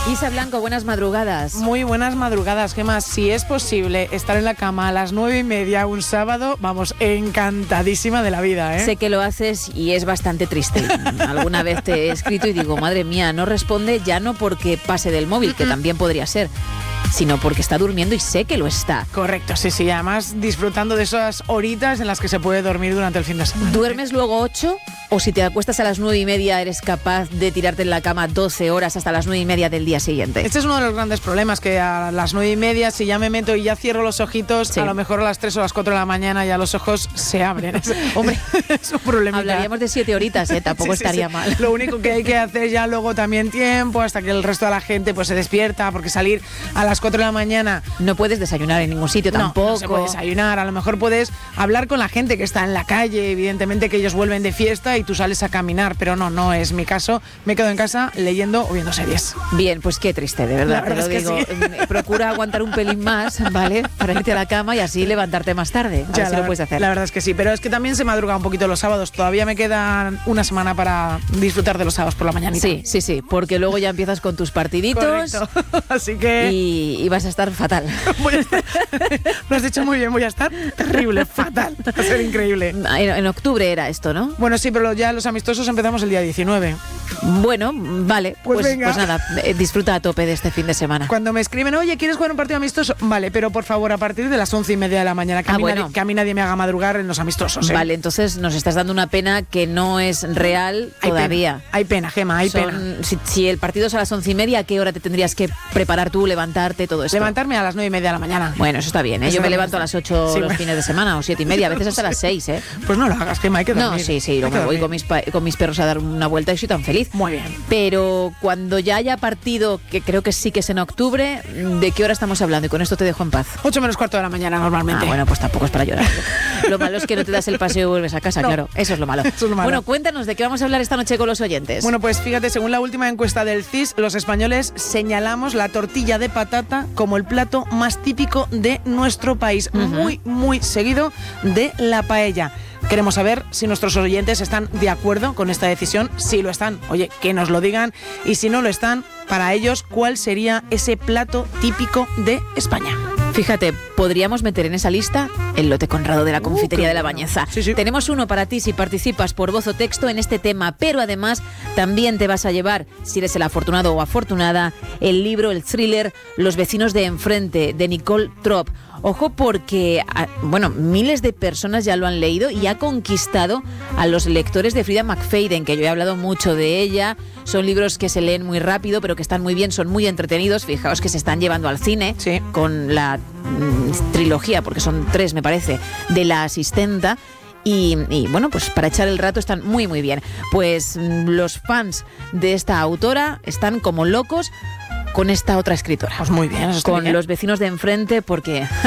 Isa Blanco, buenas madrugadas. Muy buenas madrugadas, Gemma. Si es posible estar en la cama a las 9:30 un sábado, vamos, encantadísima de la vida, ¿eh? Sé que lo haces y es bastante triste. Alguna vez te he escrito y digo, madre mía, no responde, ya no porque pase del móvil, que también podría ser, sino porque está durmiendo y sé que lo está. Correcto, sí. Además, disfrutando de esas horitas en las que se puede dormir durante el fin de semana. ¿Duermes luego 8? ¿O si te acuestas a las 9:30 eres capaz de tirarte en la cama 12 horas hasta las 9:30 del día siguiente? Este es uno de los grandes problemas, que a las 9:30, si ya me meto y ya cierro los ojitos, sí, a lo mejor a las 3 o las 4 de la mañana ya los ojos se abren. Hombre, es un problema. Hablaríamos de 7 horitas, tampoco estaría mal. Lo único que hay que hacer ya luego también tiempo, hasta que el resto de la gente pues se despierta, porque salir a las 4 de la mañana... No puedes desayunar en ningún sitio tampoco. No se puede desayunar, a lo mejor puedes hablar con la gente que está en la calle, evidentemente que ellos vuelven de fiesta y tú sales a caminar, pero no es mi caso. Me quedo en casa leyendo o viendo series. Bien, pues qué triste, de verdad, te lo digo. Sí. Procura aguantar un pelín más, ¿vale? Para irte a la cama y así levantarte más tarde. A ver si lo puedes hacer. La verdad es que sí, pero es que también se madruga un poquito los sábados. Todavía me queda una semana para disfrutar de los sábados por la mañanita. Sí, porque luego ya empiezas con tus partiditos. Correcto. Así que... Y vas a estar fatal. Lo has dicho muy bien, voy a estar terrible, fatal. Va a ser increíble. En octubre era esto, ¿no? Bueno, sí, pero ya los amistosos empezamos el día 19. Bueno, vale, pues nada, disfruta a tope de este fin de semana. Cuando me escriben, oye, ¿quieres jugar un partido amistoso? Vale, pero por favor, a partir de las 11:30 de la mañana, que a mí nadie me haga madrugar en los amistosos. Vale, entonces nos estás dando una pena que no es real todavía. Hay pena, Gemma, hay pena. Si el partido es a las 11:30, ¿a qué hora te tendrías que preparar tú, levantarte, todo eso? Levantarme a las 9:30 de la mañana. Bueno, eso está bien, ¿eh? Yo me levanto a las 8 los fines de semana, o 7:30, a veces hasta las 6, ¿eh? Pues no lo hagas, Gemma, hay que dormir. No, sí, me voy con mis perros a dar una vuelta y soy tan feliz. Muy bien. Pero cuando ya haya partido, que creo que sí que es en octubre, ¿de qué hora estamos hablando? Y con esto te dejo en paz. 8 menos cuarto de la mañana normalmente. Bueno, pues tampoco es para llorar. Lo malo es que no te das el paseo y vuelves a casa, claro. Eso es lo malo. Bueno, cuéntanos, ¿de qué vamos a hablar esta noche con los oyentes? Bueno, pues fíjate, según la última encuesta del CIS, los españoles señalamos la tortilla de patata como el plato más típico de nuestro país. Muy seguido de la paella. Queremos saber si nuestros oyentes están de acuerdo con esta decisión. Si lo están, oye, que nos lo digan. Y si no lo están, para ellos, ¿cuál sería ese plato típico de España? Fíjate, podríamos meter en esa lista el lote Conrado de la Confitería de la Bañeza. Sí. Tenemos uno para ti si participas por voz o texto en este tema, pero además también te vas a llevar, si eres el afortunado o afortunada, el libro, el thriller Los vecinos de enfrente, de Nicole Trop. Ojo porque, miles de personas ya lo han leído y ha conquistado a los lectores de Frida McFadden, que yo he hablado mucho de ella. Son libros que se leen muy rápido, pero que están muy bien, son muy entretenidos. Fijaos que se están llevando al cine con la trilogía, porque son 3, me parece, de La asistenta. Y bueno, pues para echar el rato están muy bien. Pues los fans de esta autora están como locos con esta otra escritora. Pues muy bien, eso está con bien. Los vecinos de enfrente, porque